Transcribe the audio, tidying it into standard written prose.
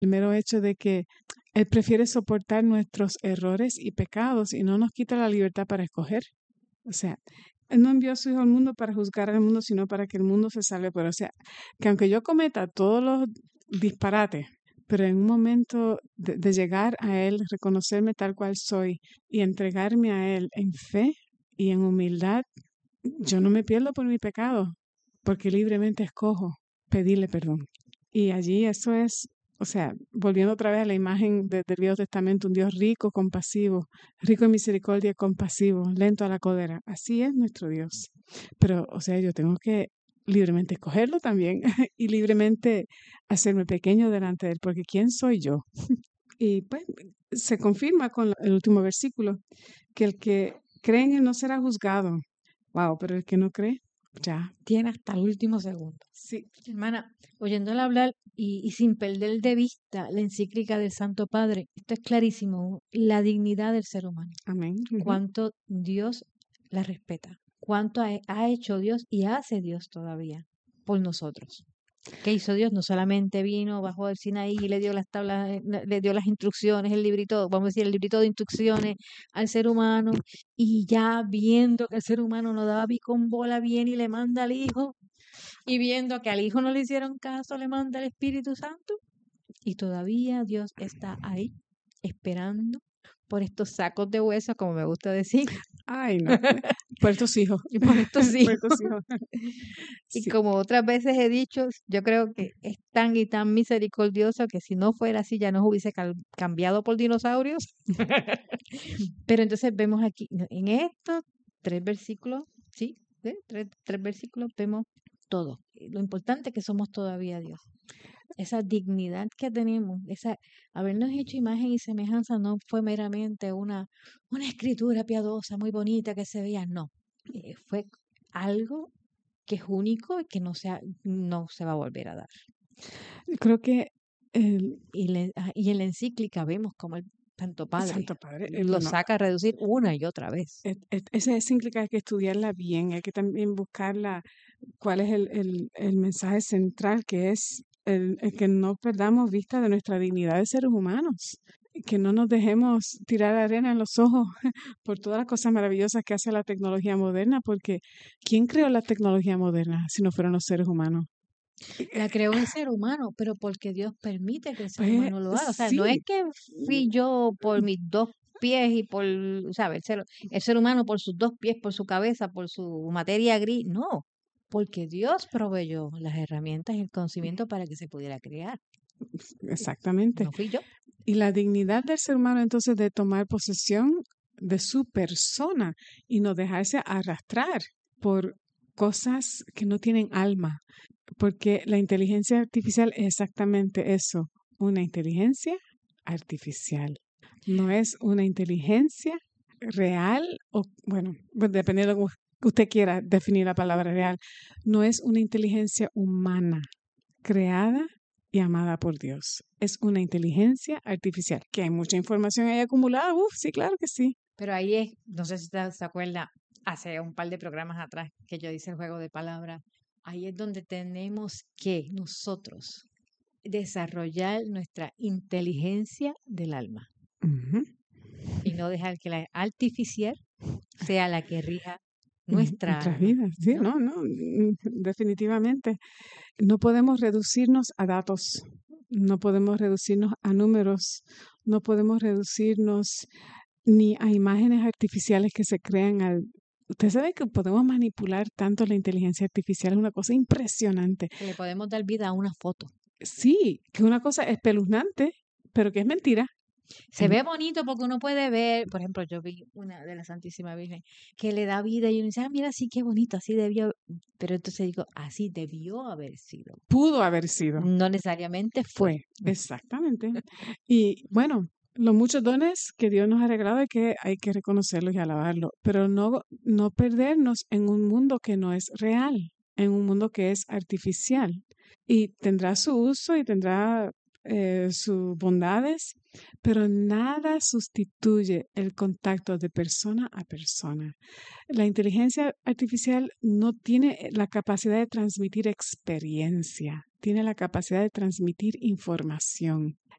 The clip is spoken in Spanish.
El mero hecho de que Él prefiere soportar nuestros errores y pecados y no nos quita la libertad para escoger. O sea, Él no envió a su Hijo al mundo para juzgar al mundo, sino para que el mundo se salve. Pero, o sea, que aunque yo cometa todos los disparates, pero en un momento de llegar a Él, reconocerme tal cual soy y entregarme a Él en fe y en humildad, yo no me pierdo por mi pecado, porque libremente escojo pedirle perdón. Y allí eso es, o sea, volviendo otra vez a la imagen del Viejo Testamento, un Dios rico, compasivo, rico en misericordia, compasivo, lento a la cólera. Así es nuestro Dios. Pero, o sea, yo tengo que libremente escogerlo también y libremente hacerme pequeño delante de Él, porque ¿quién soy yo? Y pues se confirma con el último versículo, que el que cree en Él no será juzgado. Wow, pero el que no cree, ya. Tiene hasta el último segundo. Sí, Hermana, oyéndola hablar y sin perder de vista la encíclica del Santo Padre, esto es clarísimo, la dignidad del ser humano, amén. Ujú. cuánto Dios la respeta, cuánto ha hecho Dios y hace Dios todavía por nosotros. ¿Qué hizo Dios? No solamente vino, bajó del Sinaí y le dio las tablas, le dio las instrucciones, el librito, vamos a decir, el librito de instrucciones al ser humano, y ya viendo que el ser humano no daba con bola bien y le manda al Hijo, y viendo que al Hijo no le hicieron caso, le manda el Espíritu Santo, y todavía Dios está ahí esperando por estos sacos de hueso, como me gusta decir, Ay, no. Por estos hijos. y por estos Por hijos. estos hijos. Y Sí. como otras veces he dicho, yo creo que es tan y tan misericordioso que si no fuera así ya nos hubiese cambiado por dinosaurios. Pero entonces vemos aquí, en estos 3 versículos, sí, tres versículos vemos todo. Lo importante es que somos todavía Dios. Esa dignidad que tenemos, habernos hecho imagen y semejanza no fue meramente una escritura piadosa, muy bonita que se veía, no. Fue algo que es único y que no se va a volver a dar. Creo que el Y en la encíclica vemos como el Santo Padre Santo Padre, lo bueno, saca a reducir una y otra vez. esa encíclica hay que estudiarla bien, hay que también buscarla, cuál es el mensaje central, que es el que no perdamos vista de nuestra dignidad de seres humanos, que no nos dejemos tirar arena en los ojos por todas las cosas maravillosas que hace la tecnología moderna, porque ¿quién creó la tecnología moderna si no fueron los seres humanos? La creó el ser humano, pero porque Dios permite que el ser Pues humano lo haga. O sea, no es sí, que fui yo por mis 2 pies y ¿sabes? El ser humano por sus 2 pies, por su cabeza, por su materia gris. No, porque Dios proveyó las herramientas y el conocimiento para que se pudiera crear. exactamente. No fui yo. Y la dignidad del ser humano entonces de tomar posesión de su persona y no dejarse arrastrar por cosas que no tienen alma, porque la inteligencia artificial es exactamente eso, una inteligencia artificial. No es una inteligencia real o, bueno, dependiendo de cómo usted quiera definir la palabra real, no es una inteligencia humana creada y amada por Dios. Es una inteligencia artificial, que hay mucha información ahí acumulada. Sí, claro que sí. Pero ahí es, no sé si se acuerda, hace un par de programas atrás que yo hice el juego de palabras, ahí es donde tenemos que nosotros desarrollar nuestra inteligencia del alma Ujú. y no dejar que la artificial sea la que rija nuestra Nuestras alma, vidas, sí, ¿no? no, definitivamente. No podemos reducirnos a datos, no podemos reducirnos a números, no podemos reducirnos ni a imágenes artificiales que se crean al... Usted sabe que podemos manipular tanto la inteligencia artificial, es una cosa impresionante. Que le podemos dar vida a una foto. Sí, que es una cosa espeluznante, pero que es mentira. Se ve bonito porque uno puede ver, por ejemplo, yo vi una de la Santísima Virgen que le da vida y uno dice, mira, sí, qué bonito, así debió, pero entonces digo, así debió haber sido. Pudo haber sido. No necesariamente fue. Exactamente. Y bueno, los muchos dones que Dios nos ha regalado hay que reconocerlos y alabarlos, pero no perdernos en un mundo que no es real, en un mundo que es artificial. Y tendrá su uso y tendrá sus bondades, pero nada sustituye el contacto de persona a persona. La inteligencia artificial no tiene la capacidad de transmitir experiencia, tiene la capacidad de transmitir información.